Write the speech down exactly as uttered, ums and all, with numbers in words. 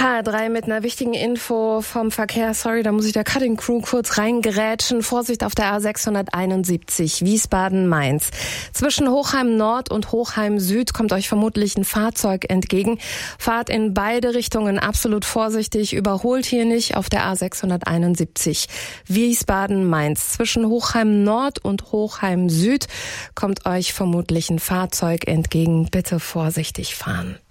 H R drei mit einer wichtigen Info vom Verkehr. Sorry, da muss ich der Cutting Crew kurz reingerätschen. Vorsicht auf der A sechshunderteinundsiebzig, Wiesbaden-Mainz. Zwischen Hochheim Nord und Hochheim Süd kommt euch vermutlich ein Fahrzeug entgegen. Fahrt in beide Richtungen absolut vorsichtig. Überholt hier nicht auf der A sechshunderteinundsiebzig, Wiesbaden-Mainz. Zwischen Hochheim Nord und Hochheim Süd kommt euch vermutlich ein Fahrzeug entgegen. Bitte vorsichtig fahren.